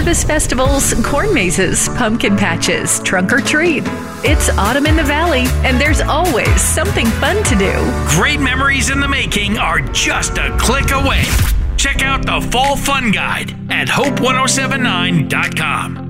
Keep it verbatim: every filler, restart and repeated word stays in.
harvest festivals, corn mazes, pumpkin patches, trunk or treat. It's autumn in the valley, and there's always something fun to do. Great memories in the making are just a click away. Check out the Fall Fun Guide at hope ten seventy-nine dot com.